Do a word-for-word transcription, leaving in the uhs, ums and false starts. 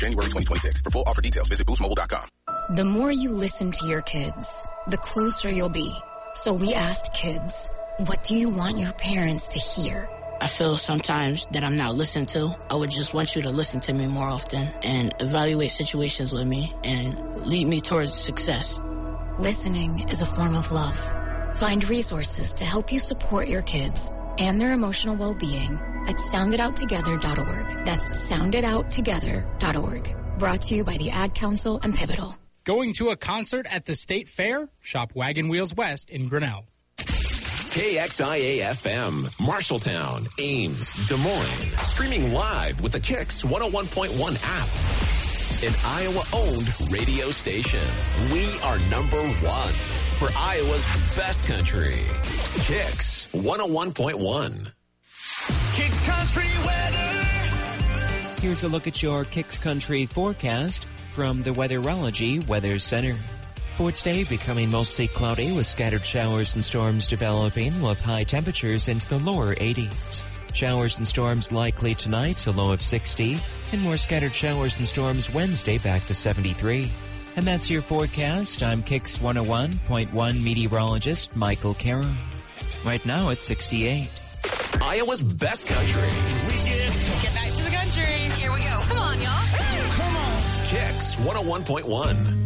January twenty twenty-six. For full offer details, visit boost mobile dot com. The more you listen to your kids, the closer you'll be. So we asked kids, what do you want your parents to hear? I feel sometimes that I'm not listened to. I would just want you to listen to me more often and evaluate situations with me and lead me towards success. Listening is a form of love. Find resources to help you support your kids and their emotional well-being at sound it out together dot org. That's sound it out together dot org. Brought to you by the Ad Council and Pivotal. Going to a concert at the State Fair? Shop Wagon Wheels West in Grinnell. K X I A F M, Marshalltown, Ames, Des Moines. Streaming live with the Kicks one oh one point one app. An Iowa-owned radio station. We are number one for Iowa's best country. Kicks one oh one point one. Kicks Country weather. Here's a look at your Kicks Country forecast from the Weatherology Weather Center. For today, becoming mostly cloudy with scattered showers and storms developing with high temperatures into the lower eighties. Showers and storms likely tonight, a low of sixty, and more scattered showers and storms Wednesday back to seventy-three. And that's your forecast. I'm Kicks one oh one point one meteorologist Michael Caro. Right now it's sixty-eight. Iowa's best country. We get, get back to the country. Here we go. Come on, y'all. Come on. Kicks one oh one point one.